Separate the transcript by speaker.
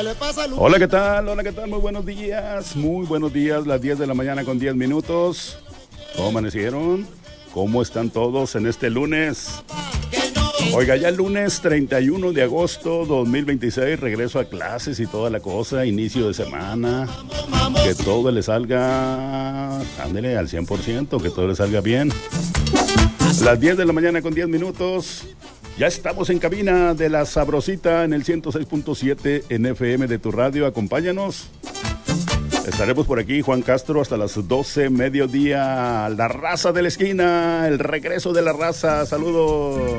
Speaker 1: Hola, ¿qué tal? Hola, ¿qué tal? Muy buenos días. Muy buenos días, las 10 de la mañana con 10 minutos. ¿Cómo amanecieron? ¿Cómo están todos en este lunes? Oiga, ya el lunes 31 de agosto 2026, regreso a clases y toda la cosa, inicio de semana. Que todo le salga, ándele, al 100%, que todo le salga bien. Las 10 de la mañana con 10 minutos. Ya estamos en cabina de La Sabrosita en el 106.7 en FM de tu radio. Acompáñanos. Estaremos por aquí, Juan Castro, hasta las 12 mediodía. La raza de la esquina, el regreso de la raza. Saludos.